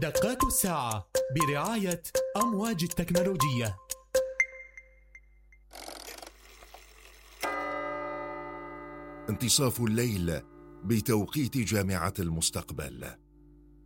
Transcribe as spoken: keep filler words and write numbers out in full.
دقات الساعة برعاية أمواج التكنولوجية. انتصاف الليل بتوقيت جامعة المستقبل.